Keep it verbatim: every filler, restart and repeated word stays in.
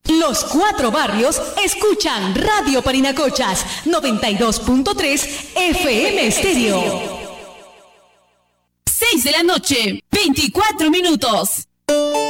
Los cuatro barrios escuchan Radio Parinacochas, noventa y dos punto tres F M Estéreo. seis de la noche, veinticuatro minutos.